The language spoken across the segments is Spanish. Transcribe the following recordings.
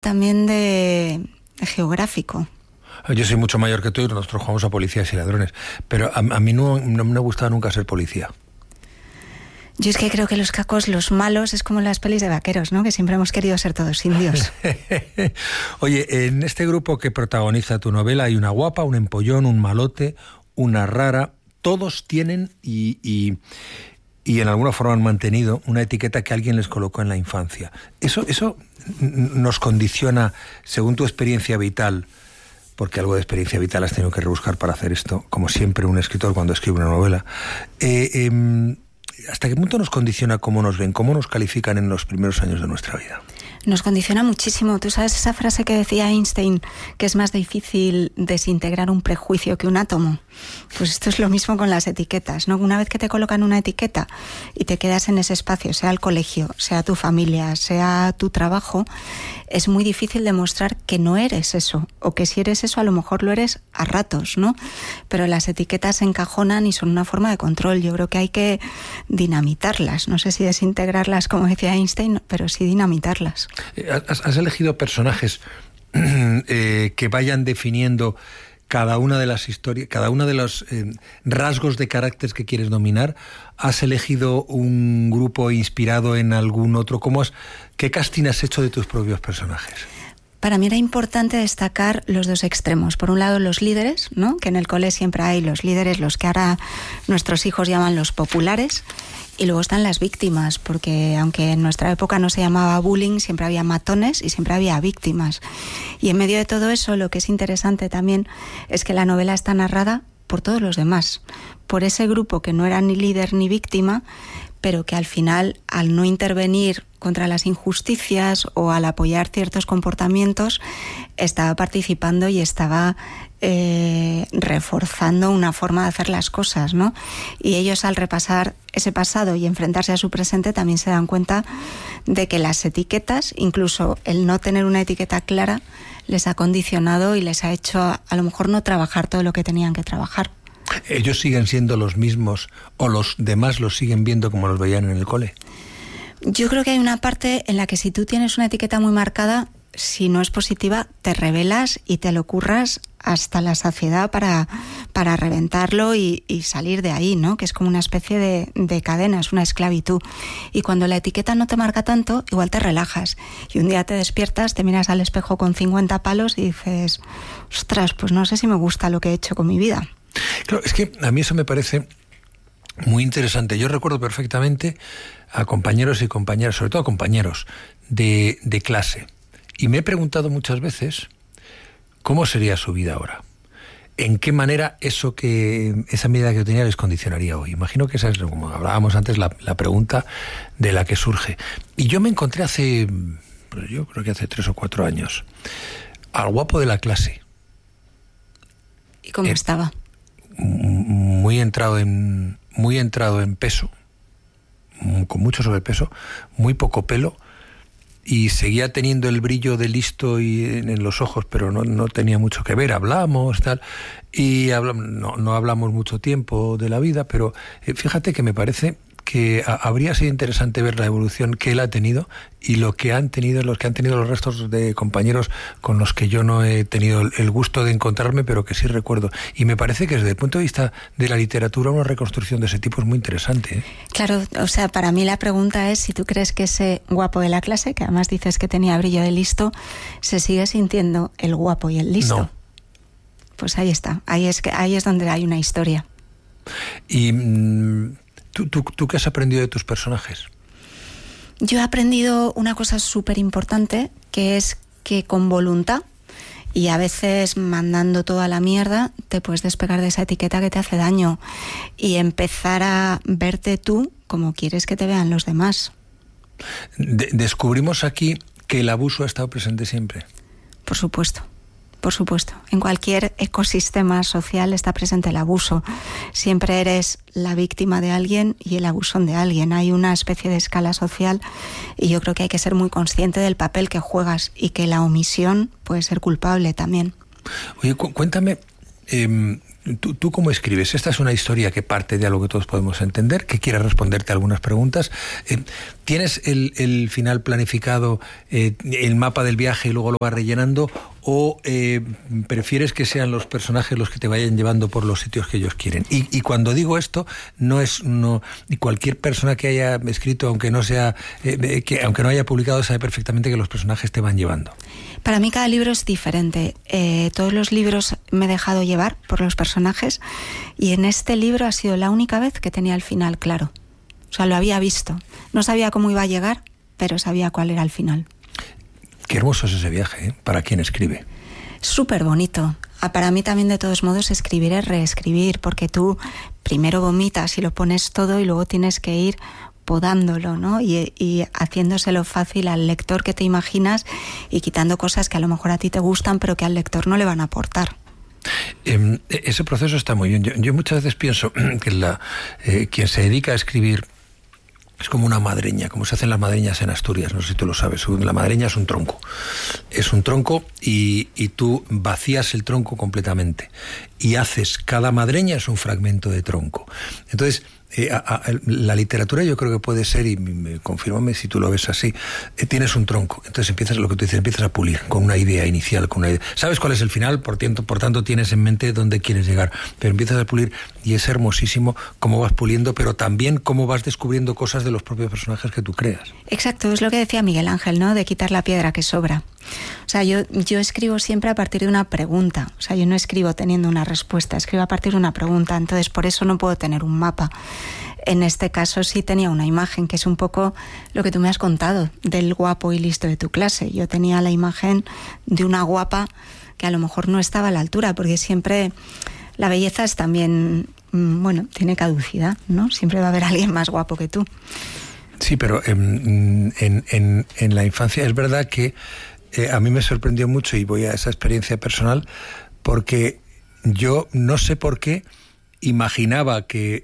también de geográfico. Yo soy mucho mayor que tú y nosotros jugamos a policías y ladrones, pero a mí no me ha gustado nunca ser policía. Yo es que creo que los cacos, los malos, es como las pelis de vaqueros, ¿no? Que siempre hemos querido ser todos indios. Oye, en este grupo que protagoniza tu novela hay una guapa, un empollón, un malote, una rara. Todos tienen y en alguna forma han mantenido una etiqueta que alguien les colocó en la infancia. Eso nos condiciona, según tu experiencia vital, porque algo de experiencia vital has tenido que rebuscar para hacer esto, como siempre un escritor cuando escribe una novela. ¿Hasta qué punto nos condiciona cómo nos ven, cómo nos califican en los primeros años de nuestra vida? Nos condiciona muchísimo. Tú sabes esa frase que decía Einstein, que es más difícil desintegrar un prejuicio que un átomo. Pues esto es lo mismo con las etiquetas, ¿no? Una vez que te colocan una etiqueta y te quedas en ese espacio, sea el colegio, sea tu familia, sea tu trabajo, es muy difícil demostrar que no eres eso, o que si eres eso a lo mejor lo eres a ratos, ¿no? Pero las etiquetas se encajonan y son una forma de control. Yo creo que hay que dinamitarlas. No sé si desintegrarlas, como decía Einstein, pero sí dinamitarlas. ¿Has elegido personajes que vayan definiendo cada una de las historias, cada uno de los rasgos de carácter que quieres dominar? ¿Has elegido un grupo inspirado en algún otro? ¿Qué casting has hecho de tus propios personajes? Para mí era importante destacar los dos extremos. Por un lado, los líderes, ¿no? Que en el cole siempre hay los líderes, los que ahora nuestros hijos llaman los populares. Y luego están las víctimas, porque aunque en nuestra época no se llamaba bullying, siempre había matones y siempre había víctimas. Y en medio de todo eso, lo que es interesante también es que la novela está narrada por todos los demás, por ese grupo que no era ni líder ni víctima, pero que al final, al no intervenir contra las injusticias o al apoyar ciertos comportamientos, estaba participando y estaba reforzando una forma de hacer las cosas, ¿no? Y ellos, al repasar ese pasado y enfrentarse a su presente, también se dan cuenta de que las etiquetas, incluso el no tener una etiqueta clara, les ha condicionado y les ha hecho a lo mejor no trabajar todo lo que tenían que trabajar. ¿Ellos siguen siendo los mismos o los demás los siguen viendo como los veían en el cole? Yo creo que hay una parte en la que si tú tienes una etiqueta muy marcada, si no es positiva, te rebelas y te lo curras hasta la saciedad para reventarlo y salir de ahí, ¿no? Que es como una especie de cadena, es una esclavitud. Y cuando la etiqueta no te marca tanto, igual te relajas. Y un día te despiertas, te miras al espejo con 50 palos y dices, ostras, pues no sé si me gusta lo que he hecho con mi vida. Claro, es que a mí eso me parece muy interesante. Yo recuerdo perfectamente a compañeros y compañeras, sobre todo a compañeros de clase. Y me he preguntado muchas veces cómo sería su vida ahora. ¿En qué manera esa medida que yo tenía les condicionaría hoy? Imagino que esa es, como hablábamos antes, la pregunta de la que surge. Y yo me encontré yo creo que hace 3 o 4 años, al guapo de la clase. ¿Y cómo estaba? Muy entrado en peso, con mucho sobrepeso, muy poco pelo, y seguía teniendo el brillo de listo y en los ojos, pero no tenía mucho que ver. Hablamos, tal, y no hablamos mucho tiempo de la vida, pero fíjate que me parece que habría sido interesante ver la evolución que él ha tenido y los que han tenido los restos de compañeros con los que yo no he tenido el gusto de encontrarme, pero que sí recuerdo. Y me parece que desde el punto de vista de la literatura una reconstrucción de ese tipo es muy interesante, ¿eh? Claro, o sea, para mí la pregunta es si tú crees que ese guapo de la clase, que además dices que tenía brillo de listo, se sigue sintiendo el guapo y el listo. No. Pues ahí está, ahí es donde hay una historia. Y ¿Tú qué has aprendido de tus personajes? Yo he aprendido una cosa súper importante, que es que con voluntad y a veces mandando toda la mierda te puedes despegar de esa etiqueta que te hace daño y empezar a verte tú como quieres que te vean los demás. Descubrimos aquí que el abuso ha estado presente siempre. Por supuesto. Por supuesto, en cualquier ecosistema social está presente el abuso. Siempre eres la víctima de alguien y el abusón de alguien. Hay una especie de escala social y yo creo que hay que ser muy consciente del papel que juegas y que la omisión puede ser culpable también. Oye, cuéntame, ¿Tú cómo escribes? Esta es una historia que parte de algo que todos podemos entender, que quiere responderte a algunas preguntas. ¿Tienes el final planificado, el mapa del viaje y luego lo vas rellenando? ¿O prefieres que sean los personajes los que te vayan llevando por los sitios que ellos quieren? Y cuando digo esto, y cualquier persona que haya escrito, aunque no haya publicado, sabe perfectamente que los personajes te van llevando. Para mí cada libro es diferente. Todos los libros me he dejado llevar por los personajes, y en este libro ha sido la única vez que tenía el final claro. O sea, lo había visto. No sabía cómo iba a llegar, pero sabía cuál era el final. Qué hermoso es ese viaje, ¿eh? Para quien escribe. Súper bonito. Para mí también, de todos modos, escribir es reescribir, porque tú primero vomitas y lo pones todo y luego tienes que ir podándolo, ¿no? Y haciéndoselo fácil al lector que te imaginas, y quitando cosas que a lo mejor a ti te gustan pero que al lector no le van a aportar. Ese proceso está muy bien. Yo muchas veces pienso que quien se dedica a escribir es como una madreña, como se hacen las madreñas en Asturias, no sé si tú lo sabes. La madreña es un tronco. Es un tronco y tú vacías el tronco completamente. Y cada madreña es un fragmento de tronco. Entonces, la literatura, yo creo que puede ser, y confírmame si tú lo ves así, tienes un tronco, entonces empiezas a pulir con una idea inicial, sabes cuál es el final, por tanto tienes en mente dónde quieres llegar, pero empiezas a pulir, y es hermosísimo cómo vas puliendo, pero también cómo vas descubriendo cosas de los propios personajes que tú creas. Exacto, es lo que decía Miguel Ángel, ¿no? De quitar la piedra que sobra. O sea, yo escribo siempre a partir de una pregunta. O sea, yo no escribo teniendo una respuesta, escribo a partir de una pregunta. Entonces, por eso no puedo tener un mapa. En este caso sí tenía una imagen, que es un poco lo que tú me has contado del guapo y listo de tu clase. Yo tenía la imagen de una guapa que a lo mejor no estaba a la altura, porque siempre la belleza es también, tiene caducidad, ¿no? Siempre va a haber alguien más guapo que tú. Sí, pero en la infancia es verdad que a mí me sorprendió mucho, y voy a esa experiencia personal, porque yo no sé por qué imaginaba que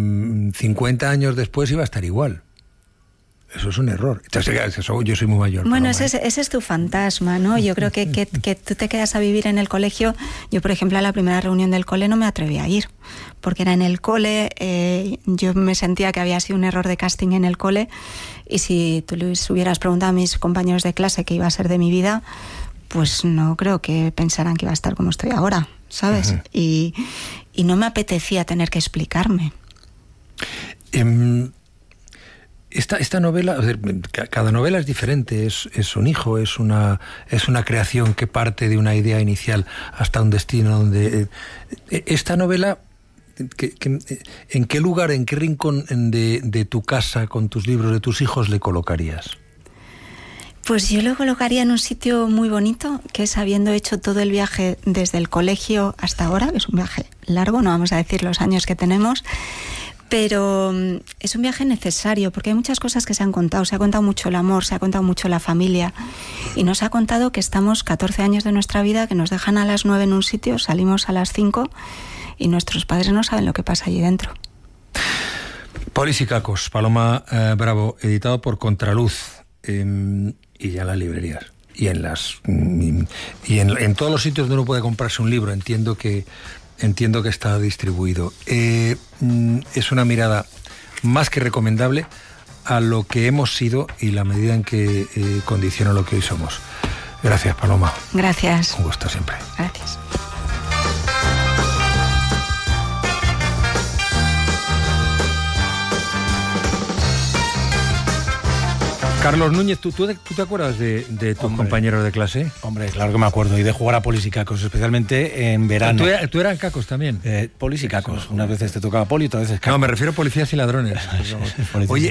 50 años después iba a estar igual. Eso es un error. Yo soy muy mayor. Bueno, ese es tu fantasma, ¿no? Yo creo que tú te quedas a vivir en el colegio. Yo, por ejemplo, a la primera reunión del cole no me atreví a ir, porque era en el cole. Yo me sentía que había sido un error de casting en el cole, y si tú les hubieras preguntado a mis compañeros de clase qué iba a ser de mi vida, pues no creo que pensaran que iba a estar como estoy ahora, ¿sabes? Uh-huh. Y no me apetecía tener que explicarme. Esta novela, cada novela es diferente, es un hijo, es una creación que parte de una idea inicial hasta un destino donde... Esta novela, ¿en qué lugar, en qué rincón de tu casa, con tus libros, de tus hijos, le colocarías? Pues yo lo colocaría en un sitio muy bonito, que es habiendo hecho todo el viaje desde el colegio hasta ahora, que es un viaje largo, no vamos a decir los años que tenemos, pero es un viaje necesario, porque hay muchas cosas que se han contado. Se ha contado mucho el amor, se ha contado mucho la familia, y nos ha contado que estamos 14 años de nuestra vida, que nos dejan a las 9 en un sitio, salimos a las 5 y nuestros padres no saben lo que pasa allí dentro. Polis y Cacos, Paloma Bravo, editado por Contraluz, y ya en las librerías y en todos los sitios donde uno puede comprarse un libro. Entiendo que está distribuido. Es una mirada más que recomendable a lo que hemos sido y la medida en que condiciona lo que hoy somos. Gracias, Paloma. Gracias. Un gusto siempre. Gracias. Carlos Núñez, ¿tú te acuerdas de tus compañeros de clase? Hombre, claro que me acuerdo, y de jugar a Polis y Cacos, especialmente en verano. ¿Tú eras Cacos también? Polis y Cacos. Unas veces te tocaba Poli, otras veces Cacos. No, me refiero a policías y ladrones. Oye,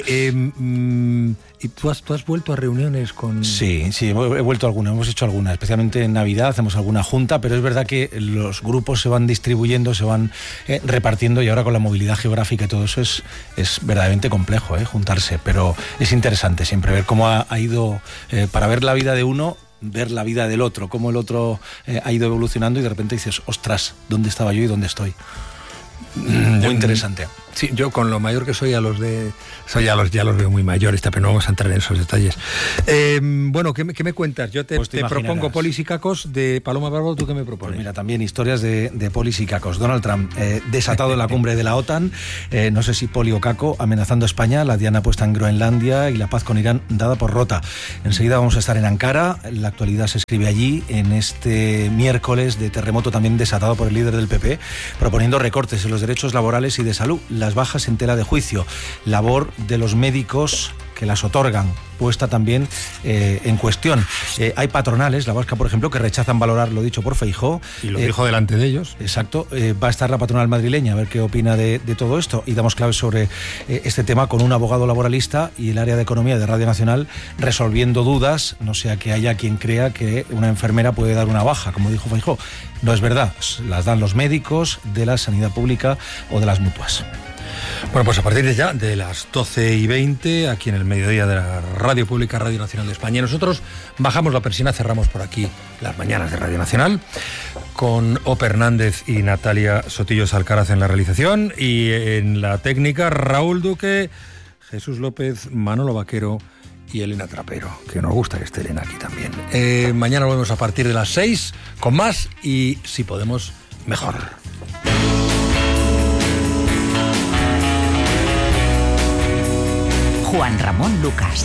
¿y tú has vuelto a reuniones con...? Sí, he vuelto a algunas, hemos hecho algunas, especialmente en Navidad hacemos alguna junta, pero es verdad que los grupos se van distribuyendo, se van repartiendo, y ahora con la movilidad geográfica y todo eso es verdaderamente complejo juntarse, pero es interesante siempre ver cómo ha ido, para ver la vida de uno, ver la vida del otro, cómo el otro ha ido evolucionando, y de repente dices, ostras, ¿dónde estaba yo y dónde estoy? Muy interesante. Sí, yo con lo mayor que soy ya los veo muy mayores, pero no vamos a entrar en esos detalles. Bueno, ¿qué me cuentas? Yo te propongo Polis y Cacos de Paloma Bárbaro. ¿Tú qué me propones? Pues mira, también historias de Polis y Cacos. Donald Trump, desatado en la cumbre de la OTAN, no sé si Poli o Caco, amenazando a España, la diana puesta en Groenlandia y la paz con Irán dada por rota. Enseguida vamos a estar en Ankara. La actualidad se escribe allí, en este miércoles de terremoto también desatado por el líder del PP, proponiendo recortes en los derechos laborales y de salud, las bajas en tela de juicio, labor de los médicos que las otorgan, puesta también en cuestión. Hay patronales, la vasca por ejemplo, que rechazan valorar lo dicho por Feijóo. Y lo dijo delante de ellos. Exacto. Va a estar la patronal madrileña a ver qué opina de todo esto, y damos claves sobre este tema con un abogado laboralista y el área de economía de Radio Nacional resolviendo dudas, no sea que haya quien crea que una enfermera puede dar una baja, como dijo Feijóo. No es verdad, las dan los médicos de la sanidad pública o de las mutuas. Bueno, pues a partir de ya, de las 12:20, aquí en el mediodía de la Radio Pública, Radio Nacional de España, nosotros bajamos la persiana, cerramos por aquí las mañanas de Radio Nacional, con Ope Hernández y Natalia Sotillos Alcaraz en la realización, y en la técnica Raúl Duque, Jesús López, Manolo Vaquero y Elena Trapero, que nos gusta que esté Elena aquí también. Mañana volvemos a partir de las 6 con más y, si podemos, mejor. Juan Ramón Lucas.